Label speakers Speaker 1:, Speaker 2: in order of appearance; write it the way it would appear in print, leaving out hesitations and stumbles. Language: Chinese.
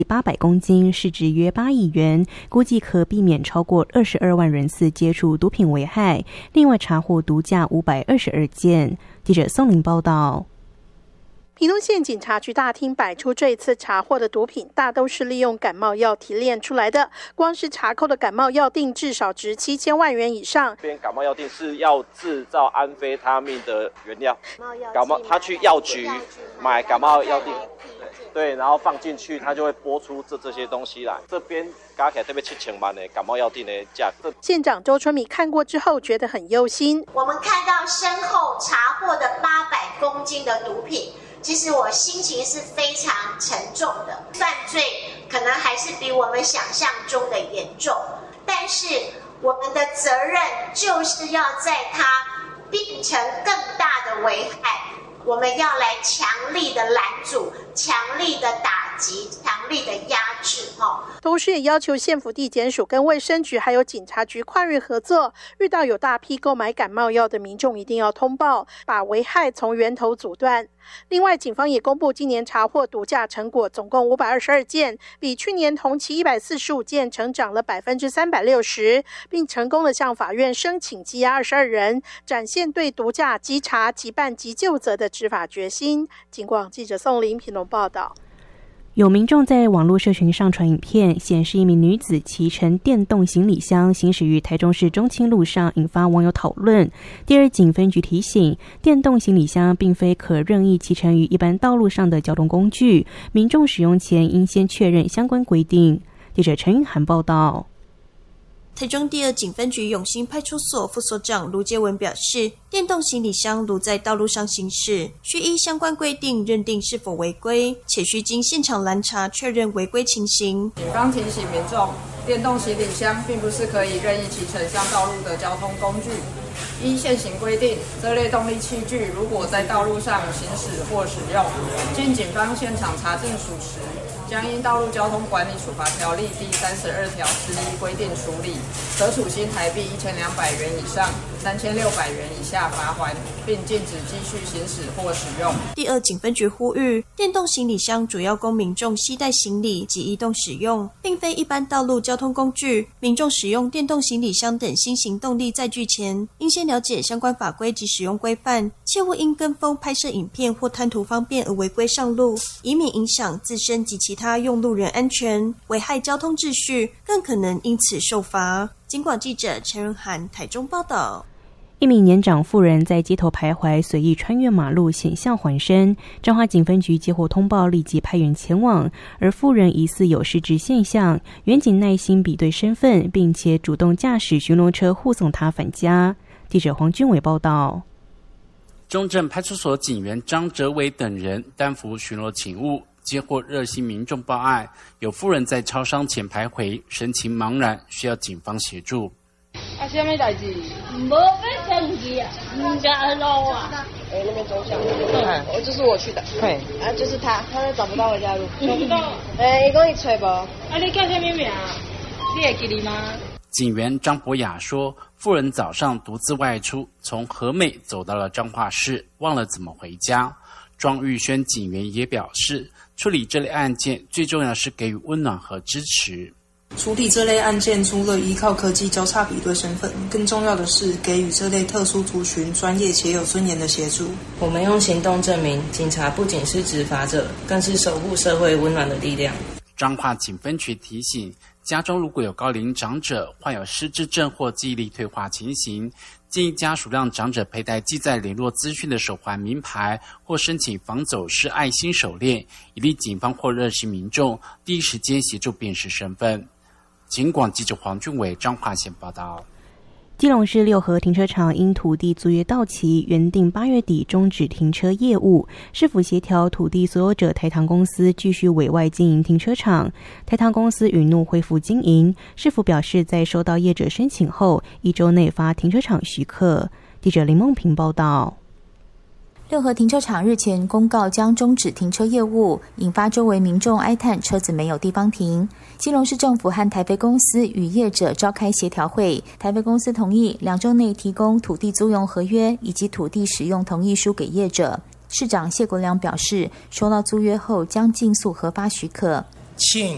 Speaker 1: 800公斤，市值约8亿元，估计可避免超过22万人次接触毒品危害。另外查获毒驾522件。记者宋玲报道。
Speaker 2: 屏东县警察局大厅摆出这一次查获的毒品，大都是利用感冒药提炼出来的。光是查扣的感冒药锭至少值7000万元以上。
Speaker 3: 这边感冒药锭是要制造安非他命的原料，他去药局买感冒药锭，对，然后放进去，它就会拨出这些东西来。这边加起来这边7000万的感冒药锭的价格。
Speaker 2: 县长周春米看过之后觉得很忧心。
Speaker 4: 我们看到身后查获的800公斤的毒品。其实我心情是非常沉重的，犯罪可能还是比我们想象中的严重，但是我们的责任就是要在它变成更大的危害，我们要来强力的拦阻、强力的打击、强力的压制。
Speaker 2: 同时也要求县府地检署跟卫生局还有警察局跨域合作，遇到有大批购买感冒药的民众一定要通报，把危害从源头阻断。另外警方也公布今年查获毒驾成果总共522件，比去年同期145件成长了360%，并成功的向法院申请羁押22人，展现对毒驾稽查即办即就责的执法决心。警广记者宋玲屏东报道。
Speaker 1: 有民众在网络社群上传影片，显示一名女子骑乘电动行李箱行驶于台中市中清路上，引发网友讨论。第二警分局提醒，电动行李箱并非可任意骑乘于一般道路上的交通工具，民众使用前应先确认相关规定。记者陈云涵报道。
Speaker 5: 台中第二警分局永兴派出所副所长卢介文表示，电动行李箱如在道路上行驶，需依相关规定认定是否违规，且需经现场拦查确认违规情形。
Speaker 6: 警方提醒民众，电动行李箱并不是可以任意骑乘上道路的交通工具。依现行规定，这类动力器具如果在道路上行驶或使用，经警方现场查证属实，将因道路交通管理处罚条例第32条之一规定处理，可处新台币1200元以上3600元以下罚锾，并禁止继续行驶或使用。
Speaker 5: 第二警分局呼吁，电动行李箱主要供民众携带行李及移动使用，并非一般道路交通工具。民众使用电动行李箱等新型动力载具前，应先了解相关法规及使用规范，切勿因跟风拍摄影片或贪图方便而违规上路，以免影响自身及其他用路人安全，危害交通秩序，更可能因此受罚。警广记者陈仁涵台中报道。
Speaker 1: 一名年长妇人在街头徘徊，随意穿越马路，险象环生。彰化警分局接获通报，立即派员前往，而妇人疑似有失智现象，员警耐心比对身份，并且主动驾驶巡逻车护送她返家。记者黄俊伟报道。
Speaker 7: 中正派出所警员张哲伟等人担负巡逻勤务，接获热心民众报案，有妇人在超商前徘徊，神情茫然，需要警方协助。
Speaker 8: 什么代志？没要生气啊，唔敢路啊。那边走向，就是我去的。就是他找不到回家路。找不到。伊讲伊找无。你叫什么名？你会记得吗？
Speaker 7: 警员张博雅说，妇人早上独自外出，从和美走到了彰化市，忘了怎么回家。庄玉轩警员也表示，处理这类案件最重要是给予温暖和支持。
Speaker 9: 处理这类案件，除了依靠科技交叉比对身份，更重要的是给予这类特殊族群专业且有尊严的协助。
Speaker 10: 我们用行动证明，警察不仅是执法者，更是守护社会温暖的力量。
Speaker 7: 彰化警分局提醒，家中如果有高龄长者患有失智症或记忆力退化情形，建议家属让长者佩戴记载联络资讯的手环、名牌，或申请防走失爱心手链，以利警方或热心民众第一时间协助辨识身份。警广记者黄俊伟彰化县报道。
Speaker 1: 基隆市六合停车场因土地租约到期，原定8月底终止停车业务。市府协调土地所有者台糖公司继续委外经营停车场，台糖公司允诺恢复经营。市府表示，在收到业者申请后，1周内发停车场许可。记者林梦平报道。
Speaker 11: 六合停车场日前公告将终止停车业务，引发周围民众哀叹车子没有地方停。基隆市政府和台肥公司与业者召开协调会，台肥公司同意2周内提供土地租用合约以及土地使用同意书给业者。市长谢国良表示，收到租约后将尽速核发许可。
Speaker 12: 请